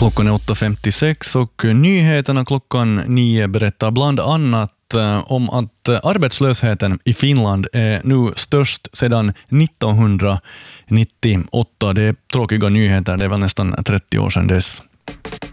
Klockan är 8.56 och nyheterna klockan 9 berättar bland annat om att arbetslösheten i Finland är nu störst sedan 1998. Det är tråkiga nyheter, det var nästan 30 år sedan dess.